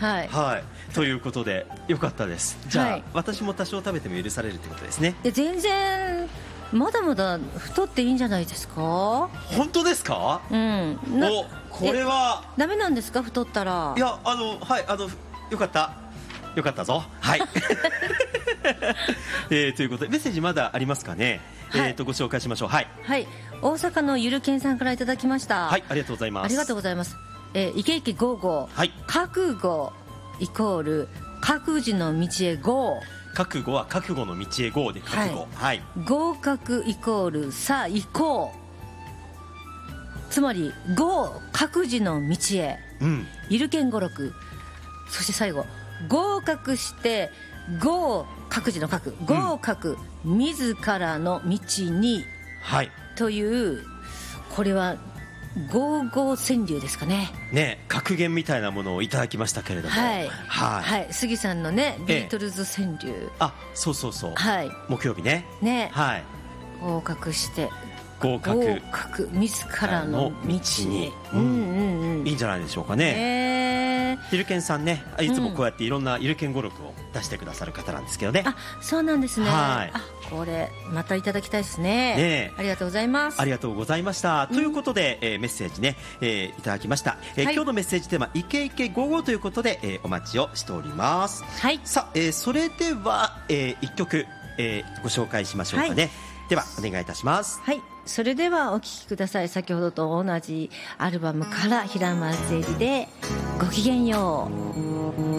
はい、 はい、ということでよかったです。じゃあ、 はい、 私も多少食べても許されるってことですね。 全然まだまだ太っていいんじゃないですか。 本当ですか？ うん、 お、これはダメなんですか、太ったら。 いや、はい、よかったぞ。はい。ということでメッセージまだありますかね。 はい、 ご紹介しましょう。はい、 はい、大阪のゆるけんさんからいただきました。 はい、ありがとうございます。 ありがとうございます。イケイケゴーゴー、 はい、 覚悟イコール各自の道へゴー。 覚悟は覚悟の道へゴーで覚悟、はい、 合格イコールさあ行こう。つまりゴー各自の道へ、 うん、 ゆるけん語録。そして最後合格してゴー各自の各合格、自らの道に、 はい、 という、これはゴーゴー川柳ですかね。 ね、格言みたいなものをいただきましたけれども、 はいはい、 はい、杉さんのねビートルズ川柳、 あ、そうそうそう、 はい、 木曜日ね、 ね、 はい、 合格して合格自らの道に、 いいんじゃないでしょうかね。ゆるけんさんね、いつもこうやっていろんなゆるけん語録を出してくださる方なんですけどね。 あ、そうなんですね。 はい、 あ、これまたいただきたいですね。 ね、 ありがとうございます。 ありがとうございました。ということで、メッセージね、いただきました。今日のメッセージテーマイケイケゴーゴーということで、お待ちをしております。 はい、 さあ、それでは、1曲、ご紹介しましょうかね。はい、ではお願いいたします。 はい、それではお聴きください。先ほどと同じアルバムから平松絵里でごきげんよう。